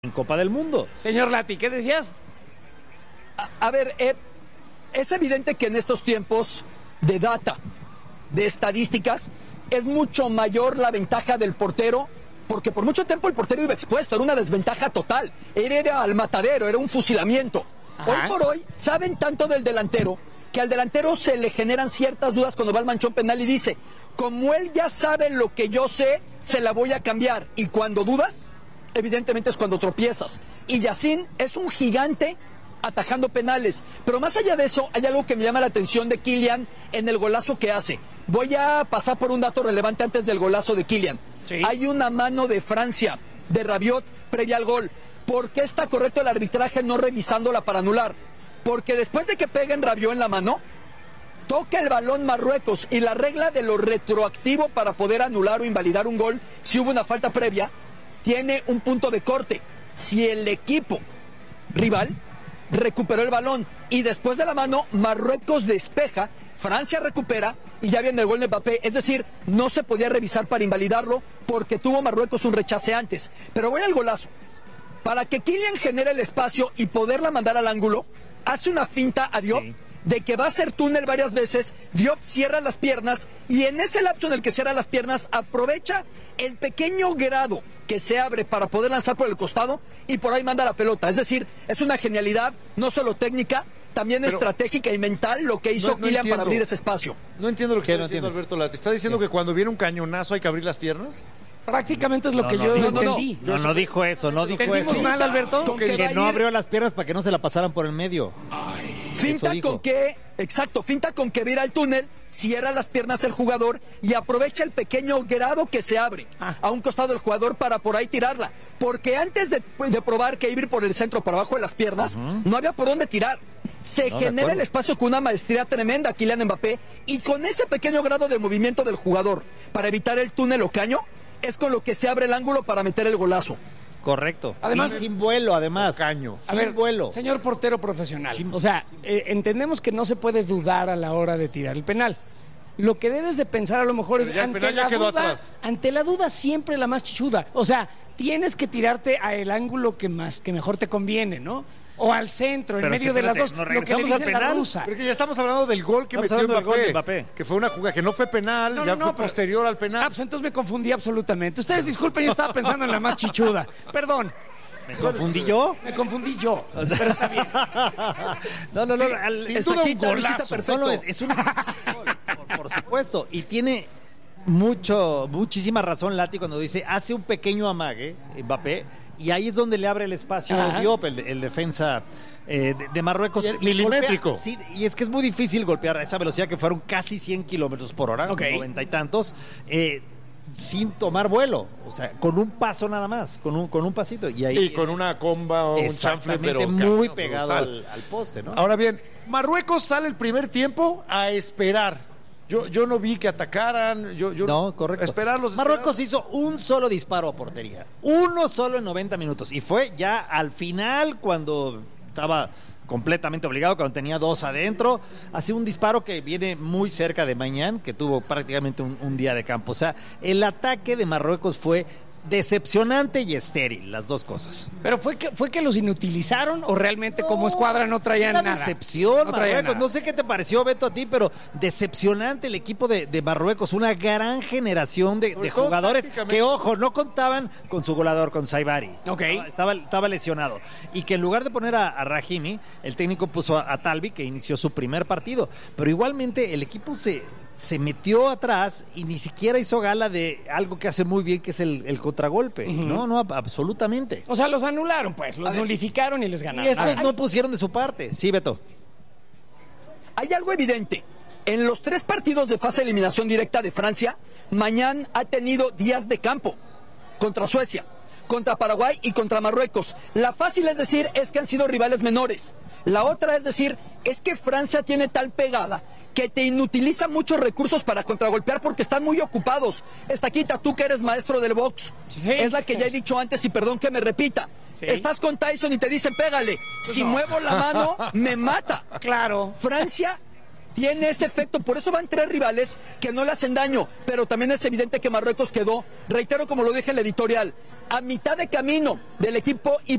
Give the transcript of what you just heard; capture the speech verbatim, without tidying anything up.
en Copa del Mundo. Señor Lati, ¿qué decías? A, a ver, eh, es evidente que en estos tiempos de data, de estadísticas, es mucho mayor la ventaja del portero, porque por mucho tiempo el portero iba expuesto, era una desventaja total, era, era al matadero, era un fusilamiento. Ajá. Hoy por hoy saben tanto del delantero que al delantero se le generan ciertas dudas cuando va al manchón penal y dice, como él ya sabe lo que yo sé, se la voy a cambiar. Y cuando dudas, evidentemente es cuando tropiezas. Y Yacine es un gigante atajando penales. Pero más allá de eso, hay algo que me llama la atención de Kylian en el golazo que hace. Voy a pasar por un dato relevante antes del golazo de Kylian. Sí. Hay una mano de Francia, de Rabiot, previa al gol. ¿Por qué está correcto el arbitraje no revisándola para anular? Porque después de que peguen Rabiot en la mano, toca el balón Marruecos, y la regla de lo retroactivo para poder anular o invalidar un gol, si hubo una falta previa, tiene un punto de corte. Si el equipo rival recuperó el balón y después de la mano Marruecos despeja, Francia recupera y ya viene el gol de Mbappé. Es decir, no se podía revisar para invalidarlo porque tuvo Marruecos un rechace antes. Pero voy al golazo. Para que Kylian genere el espacio y poderla mandar al ángulo, hace una finta a Diop, sí, de que va a hacer túnel varias veces. Diop cierra las piernas y en ese lapso en el que cierra las piernas aprovecha el pequeño grado que se abre para poder lanzar por el costado y por ahí manda la pelota. Es decir, es una genialidad, no solo técnica, también pero, estratégica y mental lo que hizo no, no Kylian entiendo, para abrir ese espacio. No entiendo lo que está no diciendo entiendes? Alberto Lati. ¿Está diciendo sí. que cuando viene un cañonazo hay que abrir las piernas? Prácticamente es lo no, que no, yo no, entendí. No, no, no dijo eso, no dijo eso. mal, Alberto? Que, que no abrió las piernas para que no se la pasaran por el medio. Ay, finta con que, exacto, finta con que vira el túnel, cierra las piernas el jugador y aprovecha el pequeño grado que se abre ah. a un costado del jugador para por ahí tirarla. Porque antes de, de probar que ir por el centro, por abajo de las piernas, uh-huh. no había por dónde tirar. Se no, genera el espacio con una maestría tremenda, Kylian Mbappé, y con ese pequeño grado de movimiento del jugador para evitar el túnel o caño, es con lo que se abre el ángulo para meter el golazo. Correcto. Además, y sin vuelo, además. Caño. Sin a ver, vuelo. Señor portero profesional, Sin, o sea, eh, entendemos que no se puede dudar a la hora de tirar el penal. Lo que debes de pensar a lo mejor Pero es ya ante la duda, atrás. ante la duda siempre la más chichuda. O sea, tienes que tirarte al ángulo que más que mejor te conviene, ¿no? O al centro, en Pero medio si, de las dos. Nos lo que le al penal. rusa. Porque ya estamos hablando del gol que estamos metió Mbappé, de Mbappé, que fue una jugada que no fue penal, no, ya no, fue pero, posterior al penal. Ah, pues entonces me confundí absolutamente. Ustedes disculpen, yo estaba pensando en la más chichuda. Perdón. ¿Me confundí yo? Me confundí yo. O sea, pero está bien. No, no, no. Sí, al, sin duda un golazo. Perfecto. No, no, es, es un por, por supuesto. Y tiene mucho, muchísima razón Lati cuando dice, hace un pequeño amague, Mbappé, y ahí es donde le abre el espacio a Diop, el, el defensa eh, de, de Marruecos. Y milimétrico. Golpea, sí, y es que es muy difícil golpear a esa velocidad que fueron casi cien kilómetros por hora, okay. noventa y tantos, eh, sin tomar vuelo, o sea, con un paso nada más, con un, con un pasito. Y, ahí, y con una comba o un chanfle, pero muy caño, pegado al, al poste, ¿no? Ahora bien, Marruecos sale el primer tiempo a esperar. Yo, yo no vi que atacaran. Yo, yo no, correcto. Esperarlos, Marruecos esperar. hizo un solo disparo a portería. Uno solo en noventa minutos. Y fue ya al final cuando estaba completamente obligado, cuando tenía dos adentro. Hace un disparo que viene muy cerca de Mañán, que tuvo prácticamente un, un día de campo. O sea, el ataque de Marruecos fue decepcionante y estéril, las dos cosas. ¿Pero fue que fue que los inutilizaron o realmente no, como escuadra no traían una nada? Decepción, no Marruecos. nada. No sé qué te pareció, Beto, a ti, pero decepcionante el equipo de, de Marruecos. Una gran generación de, de jugadores que, ojo, no contaban con su goleador, con Saibari. Okay. Estaba, estaba lesionado. Y que en lugar de poner a, a Rahimi, el técnico puso a, a Talbi, que inició su primer partido. Pero igualmente el equipo se... se metió atrás y ni siquiera hizo gala de algo que hace muy bien, que es el, el contragolpe. Uh-huh. No, no, absolutamente. O sea, los anularon, pues, los nulificaron y les ganaron. Y estos no pusieron de su parte. Sí, Beto. Hay algo evidente. En los tres partidos de fase de eliminación directa de Francia, Mañán ha tenido días de campo contra Suecia, contra Paraguay y contra Marruecos. La fácil es decir, es que han sido rivales menores. La otra es decir, es que Francia tiene tal pegada que te inutiliza muchos recursos para contragolpear porque están muy ocupados. Estaquita, tú que eres maestro del box, sí, es la que ya he dicho antes y perdón que me repita. Sí. Estás con Tyson y te dicen, pégale. Si no. muevo la mano, me mata. Claro. Francia Tiene ese efecto, por eso van tres rivales que no le hacen daño, pero también es evidente que Marruecos quedó, reitero como lo dije en la editorial, a mitad de camino del equipo y